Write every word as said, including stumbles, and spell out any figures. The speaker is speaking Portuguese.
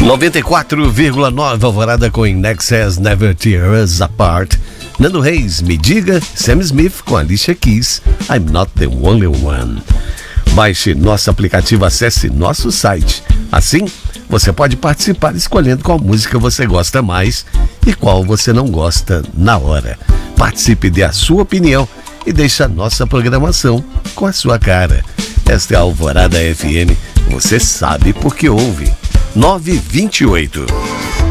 noventa e quatro vírgula nove Alvorada com In Excess, Never Tear Us Apart. Nando Reis, Me Diga. Sam Smith com Alicia Keys, I'm Not the Only One. Baixe nosso aplicativo, acesse nosso site. Assim, você pode participar escolhendo qual música você gosta mais e qual você não gosta na hora. Participe, dê a sua opinião e deixe a nossa programação com a sua cara. Esta é a Alvorada F M, você sabe porque ouve. nove vinte e oito.